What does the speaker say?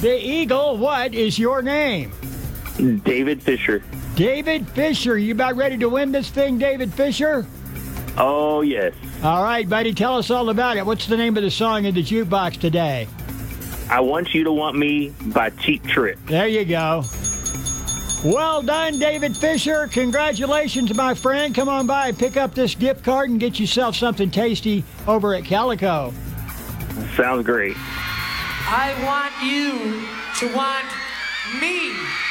the Eagle, what is your name? David Fisher. David Fisher. You about ready to win this thing, David Fisher? Oh, yes. All right, buddy, tell us all about it. What's the name of the song in the jukebox today? I Want You to Want Me by Cheap Trick. There you go. Well done, David Fisher. Congratulations, my friend. Come on by, pick up this gift card, and get yourself something tasty over at Calico. Sounds great. I want you to want me.